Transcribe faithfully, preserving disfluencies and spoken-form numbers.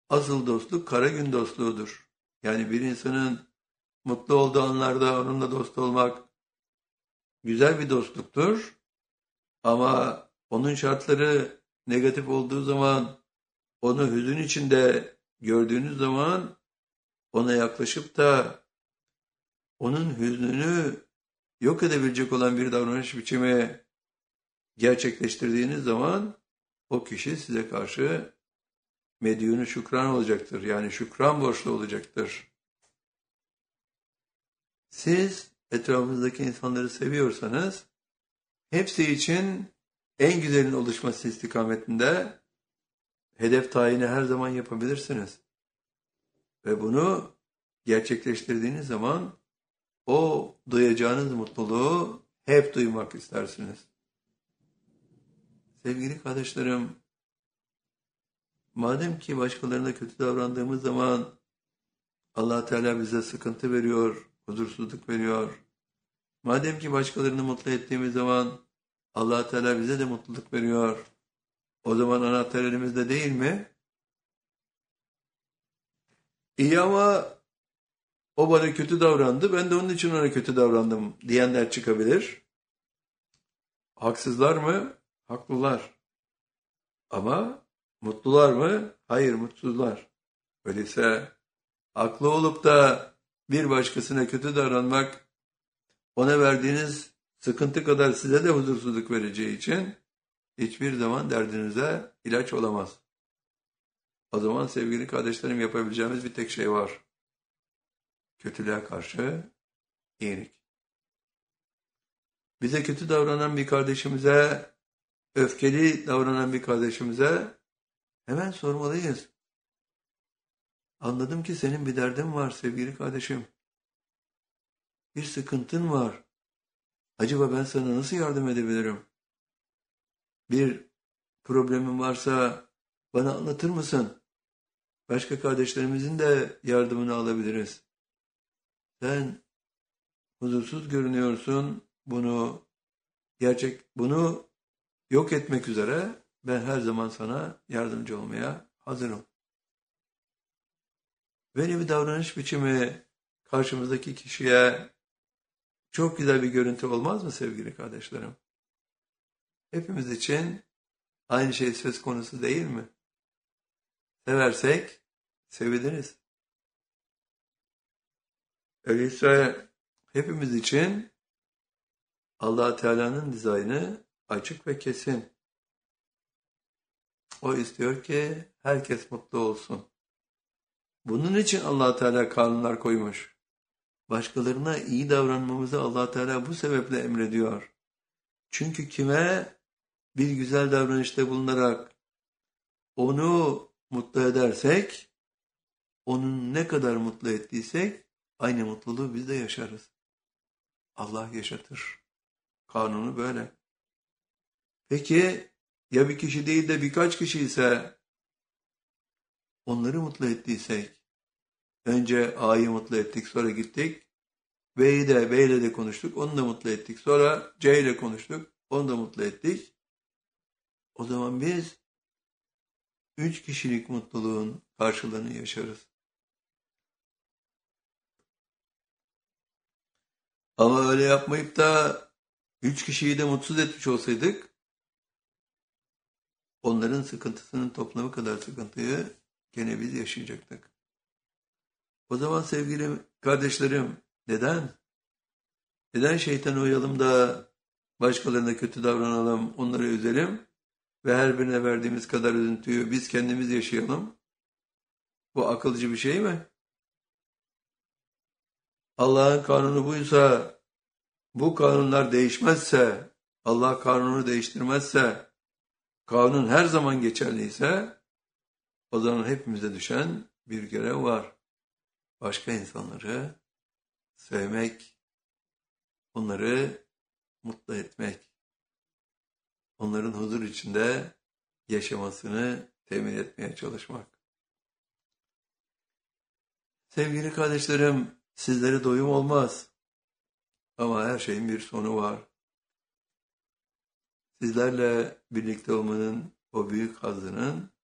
Asıl dostluk kara gün dostluğudur. Yani bir insanın mutlu olduğu anlarda onunla dost olmak güzel bir dostluktur. Ama onun şartları negatif olduğu zaman, onu hüzün içinde gördüğünüz zaman ona yaklaşıp da onun hüznünü yok edebilecek olan bir davranış biçimi gerçekleştirdiğiniz zaman o kişi size karşı medyunu şükran olacaktır. Yani şükran borçlu olacaktır. Siz etrafınızdaki insanları seviyorsanız hepsi için en güzelin oluşması istikametinde hedef tayini her zaman yapabilirsiniz. Ve bunu gerçekleştirdiğiniz zaman o duyacağınız mutluluğu hep duymak istersiniz. Sevgili kardeşlerim, madem ki başkalarına kötü davrandığımız zaman Allah Teala bize sıkıntı veriyor, huzursuzluk veriyor. Madem ki başkalarını mutlu ettiğimiz zaman Allah Teala bize de mutluluk veriyor. O zaman anahtar elimizde değil mi? İyi ama o bana kötü davrandı, ben de onun için ona kötü davrandım diyenler çıkabilir. Haksızlar mı? Haklılar. Ama mutlular mı? Hayır, mutsuzlar. Öyleyse haklı olup da bir başkasına kötü davranmak, ona verdiğiniz sıkıntı kadar size de huzursuzluk vereceği için hiçbir zaman derdinize ilaç olamaz. O zaman sevgili kardeşlerim, yapabileceğimiz bir tek şey var. Kötülüğe karşı iyilik. Bize kötü davranan bir kardeşimize, öfkeli davranan bir kardeşimize hemen sormalıyız. Anladım ki senin bir derdin var sevgili kardeşim. Bir sıkıntın var. Acaba ben sana nasıl yardım edebilirim? Bir problemin varsa bana anlatır mısın? Başka kardeşlerimizin de yardımını alabiliriz. Sen huzursuz görünüyorsun. Bunu gerçek bunu yok etmek üzere ben her zaman sana yardımcı olmaya hazırım. Böyle bir davranış biçimi karşımızdaki kişiye çok güzel bir görüntü olmaz mı sevgili kardeşlerim? Hepimiz için aynı şey söz konusu değil mi? Seversek seviliriz. Öyleyse hepimiz için Allah Teala'nın dizaynı açık ve kesin. O istiyor ki herkes mutlu olsun. Bunun için Allah Teala kanunlar koymuş. Başkalarına iyi davranmamızı Allah Teala bu sebeple emrediyor. Çünkü kime bir güzel davranışta bulunarak onu mutlu edersek, onun ne kadar mutlu ettiysek aynı mutluluğu biz de yaşarız. Allah yaşatır. Kanunu böyle. Peki ya bir kişi değil de birkaç kişi ise onları mutlu ettiysek, önce A'yı mutlu ettik, sonra gittik, B'yi de, B ile de konuştuk, onu da mutlu ettik, sonra C ile konuştuk, onu da mutlu ettik. O zaman biz üç kişilik mutluluğun karşılığını yaşarız. Ama öyle yapmayıp da üç kişiyi de mutsuz etmiş olsaydık, onların sıkıntısının toplamı kadar sıkıntıyı gene biz yaşayacaktık. O zaman sevgili kardeşlerim, neden? Neden şeytana uyalım da başkalarına kötü davranalım, onları üzelim ve her birine verdiğimiz kadar üzüntüyü biz kendimiz yaşayalım? Bu akılcı bir şey mi? Allah'ın kanunu buysa, bu kanunlar değişmezse, Allah kanunu değiştirmezse, kanun her zaman geçerliyse, o zaman hepimize düşen bir görev var. Başka insanları sevmek, onları mutlu etmek, onların huzur içinde yaşamasını temin etmeye çalışmak. Sevgili kardeşlerim, sizlere doyum olmaz. Ama her şeyin bir sonu var. Sizlerle birlikte olmanın o büyük hazzının